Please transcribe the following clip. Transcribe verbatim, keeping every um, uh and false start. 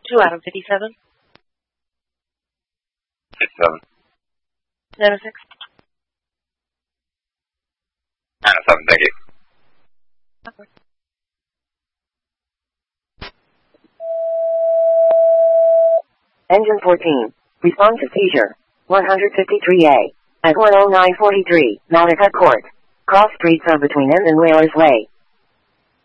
Two Adam fifty-seven. fifty-seven. nine oh six. nine oh seven, thank you. Okay. Engine fourteen. Respond to seizure. one fifty-three A. At one oh nine forty-three, Nautica Court. Cross streets are between End and Whalers Way.